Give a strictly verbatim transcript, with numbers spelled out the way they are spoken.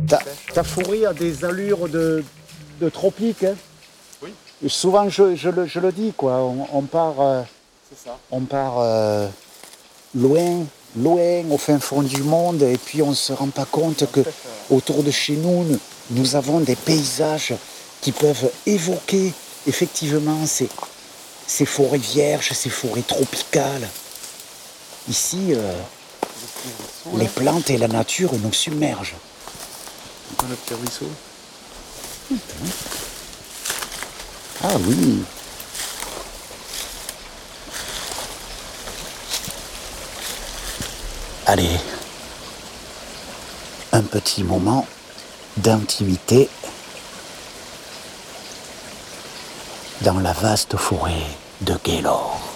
Ta, ta forêt a des allures de, de tropique. Hein. Oui. Et souvent, je, je, le, je le dis, quoi. On, on part, euh, C'est ça. on part euh, loin, loin, au fin fond du monde, et puis on ne se rend pas compte que autour de chez nous, nous avons des paysages qui peuvent évoquer effectivement ces, ces forêts vierges, ces forêts tropicales. Ici, euh, les plantes et la nature nous submergent. Encore le petit ruisseau. Ah oui. Allez, un petit moment d'intimité dans la vaste forêt de Gaylord.